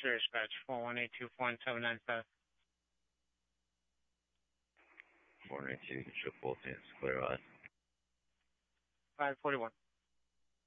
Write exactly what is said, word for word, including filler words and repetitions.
Sirius Scratch, four one eight two four one seven nine seven. four nine two, control full tanks, clear eyes. five forty-one.